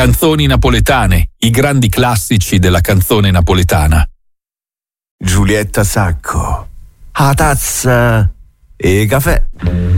Canzoni napoletane, i grandi classici della canzone napoletana. Giulietta Sacco, a tazza e caffè.